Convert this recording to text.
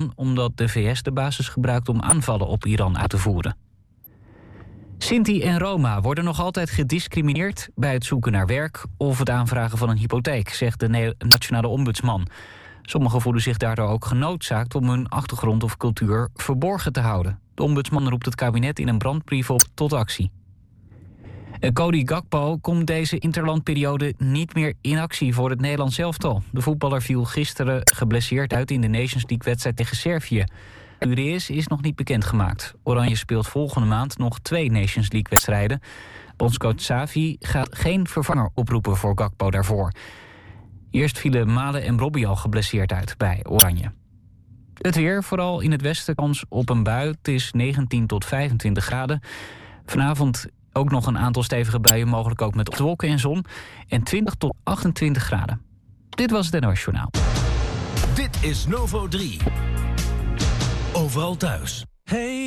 Iran omdat de VS de basis gebruikt om aanvallen op Iran uit te voeren. Sinti en Roma worden nog altijd gediscrimineerd bij het zoeken naar werk of het aanvragen van een hypotheek, zegt de nationale ombudsman. Sommigen voelen zich daardoor ook genoodzaakt om hun achtergrond of cultuur verborgen te houden. De ombudsman roept het kabinet in een brandbrief op tot actie. Cody Gakpo komt deze interlandperiode niet meer in actie voor het Nederlands elftal. De voetballer viel gisteren geblesseerd uit in de Nations League-wedstrijd tegen Servië. Urias is nog niet bekendgemaakt. Oranje speelt volgende maand nog 2 Nations League-wedstrijden. Bondscoach Xavi gaat geen vervanger oproepen voor Gakpo daarvoor. Eerst vielen Malen en Robbie al geblesseerd uit bij Oranje. Het weer, vooral in het westen, kans op een bui. Het is 19 tot 25 graden. Vanavond ook nog een aantal stevige buien, mogelijk ook met wolken en zon. En 20 tot 28 graden. Dit was het NOS Journaal. Dit is Novo 3. Overal thuis. Hey.